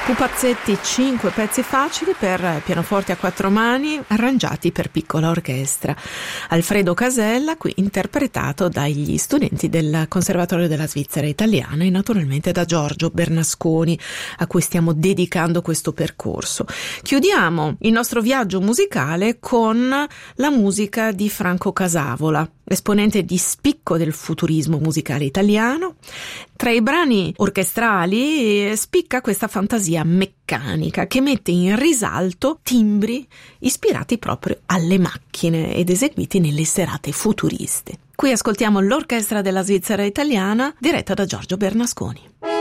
Pupazzetti, 5 pezzi facili per pianoforte a 4 mani, arrangiati per piccola orchestra. Alfredo Casella, qui interpretato dagli studenti del Conservatorio della Svizzera Italiana e naturalmente da Giorgio Bernasconi, a cui stiamo dedicando questo percorso. Chiudiamo il nostro viaggio musicale con la musica di Franco Casavola, esponente di spicco del futurismo musicale italiano. Tra i brani orchestrali spicca questa fantasia meccanica che mette in risalto timbri ispirati proprio alle macchine ed eseguiti nelle serate futuriste. Qui ascoltiamo l'Orchestra della Svizzera Italiana diretta da Giorgio Bernasconi.